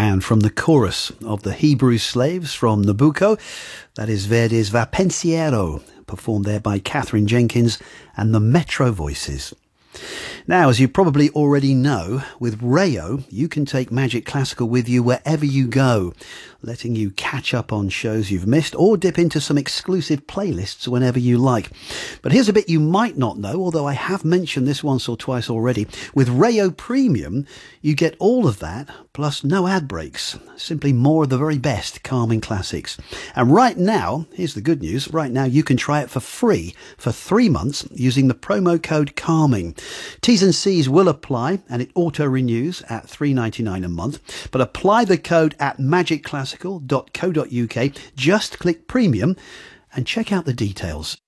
and from the chorus of the Hebrew Slaves from Nabucco. That is Verdi's Va Pensiero, performed there by Catherine Jenkins and the Metro Voices. Now, as you probably already know, with Rayo, you can take Magic Classical with you wherever you go, letting you catch up on shows you've missed or dip into some exclusive playlists whenever you like. But here's a bit you might not know, although I have mentioned this once or twice already. With Rayo Premium, you get all of that, plus no ad breaks. Simply more of the very best calming classics. And right now, here's the good news, right now you can try it for free for 3 months using the promo code CALMING. T's and C's will apply, and it auto-renews at $3.99 a month. But apply the code at magicclassical.co.uk. Just click Premium and check out the details.